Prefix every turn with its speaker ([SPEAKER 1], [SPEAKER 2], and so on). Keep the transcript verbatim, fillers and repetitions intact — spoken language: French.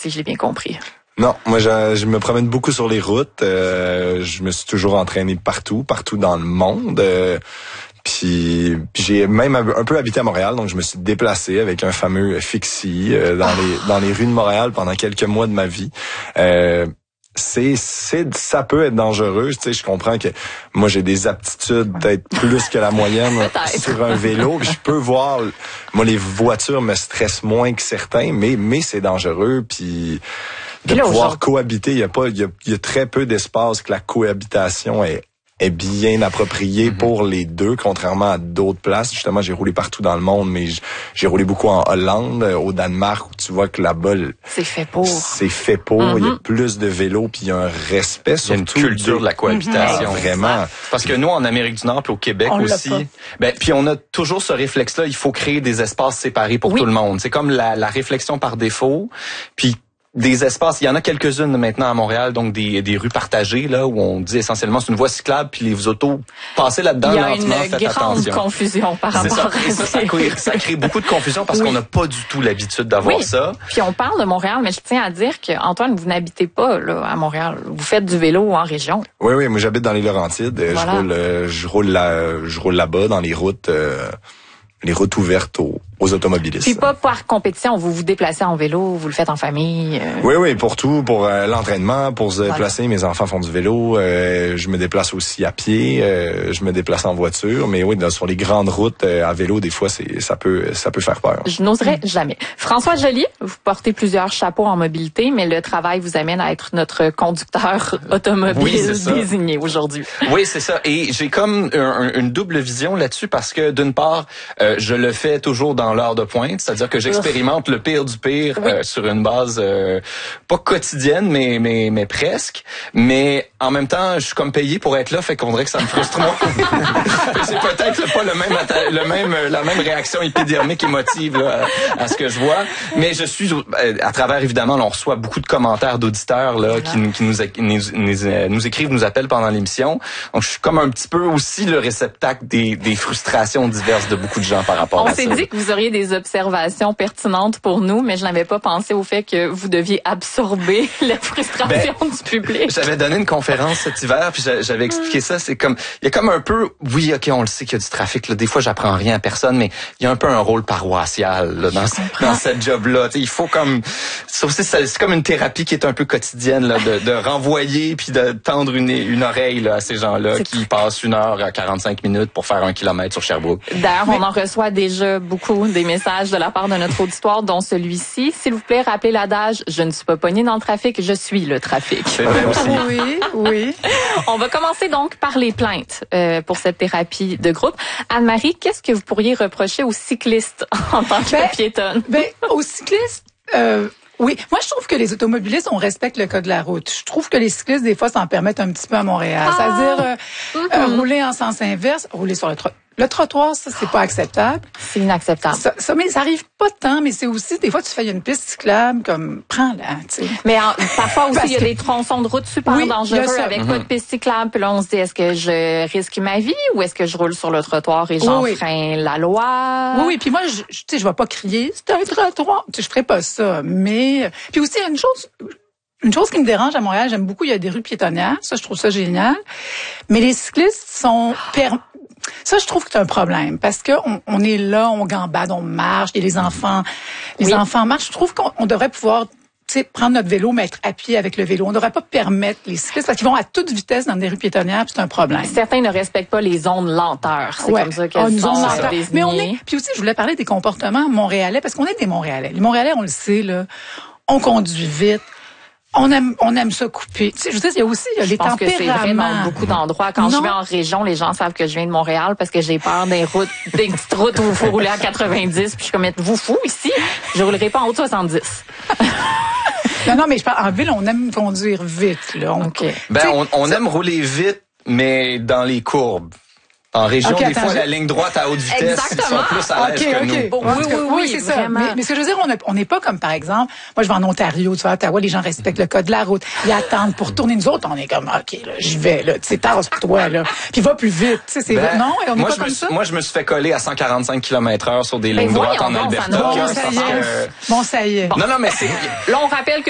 [SPEAKER 1] si je l'ai bien compris.
[SPEAKER 2] Non, moi je, je me promène beaucoup sur les routes. Euh, je me suis toujours entraîné partout, partout dans le monde. Euh, puis, puis j'ai même un peu habité à Montréal, donc je me suis déplacé avec un fameux Fixie euh, dans les dans les rues de Montréal pendant quelques mois de ma vie. Euh, c'est c'est ça peut être dangereux, tu sais, je comprends que moi j'ai des aptitudes peut-être plus que la moyenne sur un vélo, puis je peux voir moi les voitures me stressent moins que certains, mais mais c'est dangereux, puis de là, pouvoir cohabiter, il y a pas il y a, il y a très peu d'espace que la cohabitation est est bien appropriée mm-hmm. pour les deux, contrairement à d'autres places. Justement, j'ai roulé partout dans le monde, mais j'ai roulé beaucoup en Hollande, au Danemark, où tu vois que là-bas,
[SPEAKER 1] c'est fait pour.
[SPEAKER 2] C'est fait pour. Mm-hmm. Il y a plus de vélos, puis il y a un respect.
[SPEAKER 3] Il y a une culture de, de la cohabitation.
[SPEAKER 2] Mm-hmm. Vraiment.
[SPEAKER 3] Parce que nous, en Amérique du Nord, puis au Québec
[SPEAKER 1] on
[SPEAKER 3] aussi, ben puis on a toujours ce réflexe-là. Il faut créer des espaces séparés pour oui. tout le monde. C'est comme la, la réflexion par défaut. Puis des espaces, il y en a quelques-unes maintenant à Montréal, donc des, des rues partagées là où on dit essentiellement c'est une voie cyclable puis les autos passez là-dedans lentement, faites attention. Il y a une grande
[SPEAKER 1] confusion par rapport
[SPEAKER 3] ça.
[SPEAKER 1] à
[SPEAKER 3] Et ça. Ça crée, ça crée beaucoup de confusion parce oui. qu'on n'a pas du tout l'habitude d'avoir
[SPEAKER 1] oui.
[SPEAKER 3] ça.
[SPEAKER 1] Puis on parle de Montréal, mais je tiens à dire que Antoine, vous n'habitez pas là à Montréal, vous faites du vélo en région.
[SPEAKER 2] Oui, oui, moi j'habite dans les Laurentides, voilà. je roule, euh, je roule là, je roule là-bas dans les routes. Euh, les routes ouvertes aux, aux automobilistes.
[SPEAKER 1] Puis pas par compétition, vous vous déplacez en vélo, vous le faites en famille. Euh...
[SPEAKER 2] Oui, oui, pour tout, pour euh, l'entraînement, pour se voilà. déplacer. Mes enfants font du vélo. Euh, je me déplace aussi à pied. Euh, je me déplace en voiture. Mais oui, dans, sur les grandes routes euh, à vélo, des fois, c'est ça peut ça peut faire peur.
[SPEAKER 1] Je n'oserais mmh. jamais. François Joly, vous portez plusieurs chapeaux en mobilité, mais le travail vous amène à être notre conducteur automobile oui, désigné aujourd'hui.
[SPEAKER 3] Oui, c'est ça. Et j'ai comme un, une double vision là-dessus parce que d'une part, euh, je le fais toujours dans l'heure de pointe, c'est-à-dire que j'expérimente le pire du pire oui. euh, sur une base euh, pas quotidienne, mais mais mais presque. Mais en même temps, je suis comme payé pour être là, fait qu'on dirait que ça me frustre moins. C'est peut-être pas le même le même la même réaction épidermique émotive là, à, à ce que je vois. Mais je suis à travers évidemment, là, on reçoit beaucoup de commentaires d'auditeurs là voilà. qui, qui nous, nous, nous nous écrivent, nous appellent pendant l'émission. Donc je suis comme un petit peu aussi le réceptacle des des frustrations diverses de beaucoup de gens. Par rapport
[SPEAKER 1] on
[SPEAKER 3] à
[SPEAKER 1] s'est
[SPEAKER 3] ça.
[SPEAKER 1] dit que vous auriez des observations pertinentes pour nous, mais je n'avais pas pensé au fait que vous deviez absorber la frustration ben, du public.
[SPEAKER 3] J'avais donné une conférence cet hiver, puis j'avais expliqué ça. C'est comme, il y a comme un peu, oui, ok, on le sait qu'il y a du trafic. Là, des fois, j'apprends rien à personne, mais il y a un peu un rôle paroissial là, dans, dans cette job-là. T'sais, il faut comme, c'est aussi, c'est comme une thérapie qui est un peu quotidienne là, de, de renvoyer puis de tendre une, une oreille là, à ces gens-là c'est qui passent une heure à quarante-cinq minutes pour faire un kilomètre sur Sherbrooke.
[SPEAKER 1] D'ailleurs, on en reçoit déjà beaucoup des messages de la part de notre auditoire, dont celui-ci. S'il vous plaît, rappelez l'adage « Je ne suis pas pognée dans le trafic, je suis le trafic ».
[SPEAKER 3] C'est vrai aussi.
[SPEAKER 1] Oui, oui. On va commencer donc par les plaintes euh, pour cette thérapie de groupe. Anne-Marie, qu'est-ce que vous pourriez reprocher aux cyclistes en tant que ben, piétonne?
[SPEAKER 4] Ben, aux cyclistes... Euh Oui, moi je trouve que les automobilistes, on respecte le code de la route. Je trouve que les cyclistes, des fois, s'en permettent un petit peu à Montréal. Ah, c'est-à-dire euh, mm-hmm. euh, rouler en sens inverse, rouler sur le trottoir. Le trottoir, ça, c'est pas acceptable.
[SPEAKER 1] C'est inacceptable.
[SPEAKER 4] Ça, ça, mais ça arrive pas tant, mais c'est aussi, des fois, tu fais une piste cyclable, comme, prends-la, tu sais.
[SPEAKER 1] Mais en, parfois aussi, il y a que... des tronçons de route super oui, dangereux avec mm-hmm. pas de piste cyclable. Puis là, on se dit, est-ce que je risque ma vie ou est-ce que je roule sur le trottoir et j'enfreins oui, oui. la loi?
[SPEAKER 4] Oui, oui. Puis moi, je, tu sais, je vais pas crier, c'est un trottoir. Tu sais, je ferais pas ça. Mais, puis aussi, il y a une chose, Une chose qui me dérange à Montréal, j'aime beaucoup, il y a des rues piétonnières. Ça, je trouve ça génial. Mais les cyclistes sont... Per... Ça, je trouve que c'est un problème. Parce que on, on est là, on gambade, on marche. Et les enfants, les oui. enfants marchent. Je trouve qu'on on devrait pouvoir... Tu sais, prendre notre vélo, mettre à pied avec le vélo. On ne devrait pas permettre les cyclistes parce qu'ils vont à toute vitesse dans des rues piétonnières, puis c'est un problème.
[SPEAKER 1] Certains ne respectent pas les zones lenteurs. C'est ouais. comme ça qu'elles
[SPEAKER 4] oh,
[SPEAKER 1] sont
[SPEAKER 4] désignées. Mais on est. Puis aussi, je voulais parler des comportements montréalais parce qu'on est des Montréalais. Les Montréalais, on le sait là, on conduit vite. On aime, on aime ça couper. Tu sais, je veux dire, il y a aussi, il y a
[SPEAKER 1] je
[SPEAKER 4] les
[SPEAKER 1] pense
[SPEAKER 4] tempéraments.
[SPEAKER 1] Que c'est vrai dans beaucoup d'endroits. Quand non. je vais en région, les gens savent que je viens de Montréal parce que j'ai peur des routes, des petites routes où il faut rouler à quatre-vingt-dix. Puis je suis comme, êtes-vous fou ici? Je roulerai pas en haut de soixante-dix.
[SPEAKER 4] Non, non, mais je parle, en ville, on aime conduire vite, là. On,
[SPEAKER 1] okay.
[SPEAKER 3] Ben, on, on aime rouler vite, mais dans les courbes. En région, okay, des attends, fois, je... la ligne droite à haute vitesse,
[SPEAKER 1] Exactement.
[SPEAKER 3] ils sont plus à l'aise
[SPEAKER 4] okay,
[SPEAKER 3] que
[SPEAKER 4] okay.
[SPEAKER 3] nous.
[SPEAKER 4] Oui, oui, oui, oui c'est ça. Mais, mais ce que je veux dire, on n'est pas comme, par exemple, moi, je vais en Ontario, tu vois, à Ottawa, les gens respectent le code de la route. Ils attendent pour tourner. Nous autres, on est comme, OK, là, j'y vais, là, tu sais, tasse-toi, là. Puis va plus vite, tu sais, c'est
[SPEAKER 3] ben,
[SPEAKER 4] non, on n'est pas
[SPEAKER 3] je
[SPEAKER 4] comme
[SPEAKER 3] me,
[SPEAKER 4] ça.
[SPEAKER 3] Moi, je me suis fait coller à cent quarante-cinq kilomètres heure sur des lignes
[SPEAKER 1] ben,
[SPEAKER 3] droites en
[SPEAKER 1] bon,
[SPEAKER 3] Alberta.
[SPEAKER 4] Bon, ça y est. Bon, ça y est.
[SPEAKER 3] Non, non, mais c'est...
[SPEAKER 1] Là, on rappelle que